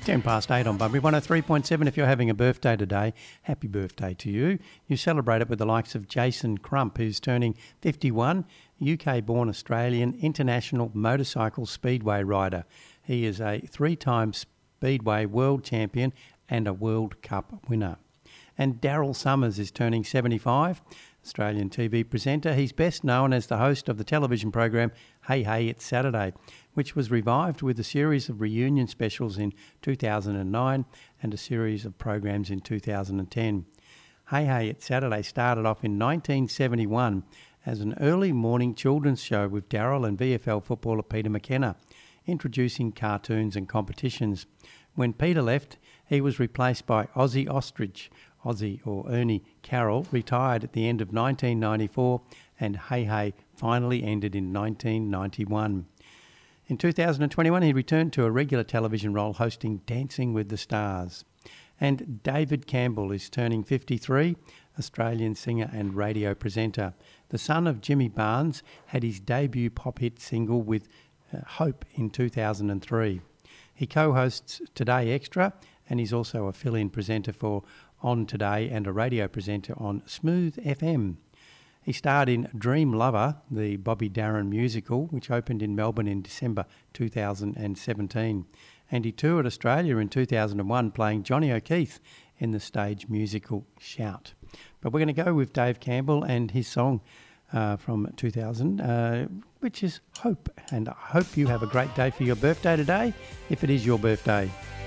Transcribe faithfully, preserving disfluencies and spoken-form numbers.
ten past eight on Bunbury. one oh three point seven if you're having a birthday today. Happy birthday to you. You celebrate it with the likes of Jason Crump, who's turning fifty-one, U K-born Australian international motorcycle speedway rider. He is a three-time Speedway world champion and a World Cup winner. And Daryl Summers is turning seventy-five, Australian T V presenter. He's best known as the host of the television program Hey Hey It's Saturday, which was revived with a series of reunion specials in two thousand nine and a series of programs in two thousand ten. Hey Hey It's Saturday started off in nineteen seventy-one as an early morning children's show with Daryl and V F L footballer Peter McKenna, introducing cartoons and competitions. When Peter left, he was replaced by Ozzy Ostrich. Ozzy, or Ernie Carroll, retired at the end of nineteen ninety-four, and Hey Hey finally ended in nineteen ninety-one. In two thousand twenty-one, he returned to a regular television role hosting Dancing with the Stars. And David Campbell is turning fifty-three, Australian singer and radio presenter. The son of Jimmy Barnes had his debut pop hit single with uh, Hope in two thousand three. He co-hosts Today Extra, and he's also a fill-in presenter for On Today and a radio presenter on Smooth F M. He starred in Dream Lover, the Bobby Darin musical, which opened in Melbourne in December two thousand seventeen. And he toured Australia in two thousand one playing Johnny O'Keefe in the stage musical Shout. But we're going to go with Dave Campbell and his song uh, from two thousand, uh, which is Hope. And I hope you have a great day for your birthday today, if it is your birthday.